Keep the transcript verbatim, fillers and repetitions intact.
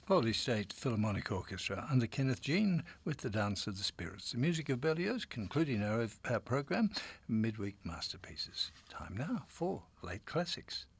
Holy State Philharmonic Orchestra under Kenneth Jean with the Dance of the Spirits. The music of Berlioz, concluding our, our programme, midweek masterpieces. Time now for Late Classics.